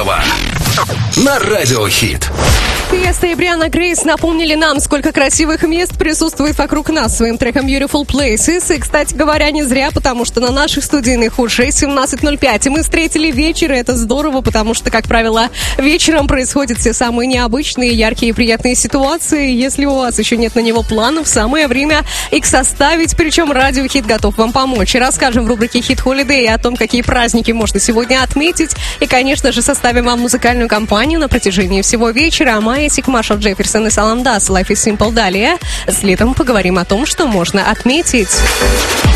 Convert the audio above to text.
Малышева на Радио Хит. Тиеста и Брианна Грейс напомнили нам, сколько красивых мест присутствует вокруг нас своим треком Beautiful Places. И, кстати говоря, не зря, потому что на наших студийных уже 17:05. И мы встретили вечер, и это здорово, потому что, как правило, вечером происходят все самые необычные, яркие и приятные ситуации. Если у вас еще нет на него планов, самое время их составить. Причем Радио Хит готов вам помочь. И расскажем в рубрике Хит Холидей о том, какие праздники можно сегодня отметить. И, конечно же, составим вам музыкальную компанию на протяжении всего вечера. Майсик, Маша Джефферсон и Салам Дас, Life is Simple. Далее с летом поговорим о том, что можно отметить.